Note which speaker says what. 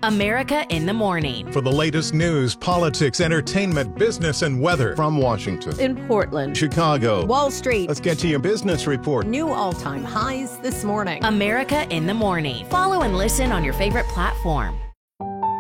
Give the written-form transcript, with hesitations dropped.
Speaker 1: America in the Morning.
Speaker 2: For the latest news, politics, entertainment, business, and weather.
Speaker 3: From Washington,
Speaker 4: In Portland,
Speaker 3: Chicago,
Speaker 4: Wall Street,
Speaker 3: let's get to your business report.
Speaker 4: new all-time highs this morning.
Speaker 1: America in the Morning. Follow and listen on your favorite platform.